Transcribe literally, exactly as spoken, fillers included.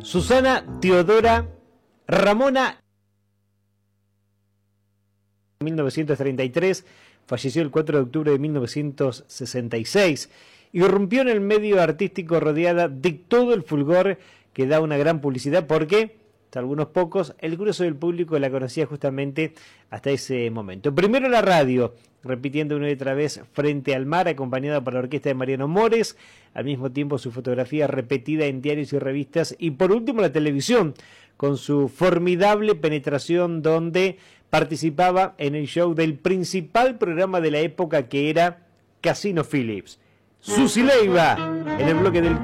Susana Teodora Ramona. mil novecientos treinta y tres, falleció el cuatro de octubre de mil novecientos sesenta y seis. Irrumpió en el medio artístico rodeada de todo el fulgor que da una gran publicidad, porque, hasta algunos pocos, el grueso del público la conocía justamente hasta ese momento. Primero la radio, repitiendo una y otra vez Frente al Mar, acompañada por la orquesta de Mariano Mores, al mismo tiempo su fotografía repetida en diarios y revistas, y por último la televisión, con su formidable penetración donde participaba en el show del principal programa de la época, que era Casino Phillips. Susi Leiva, en el bloque del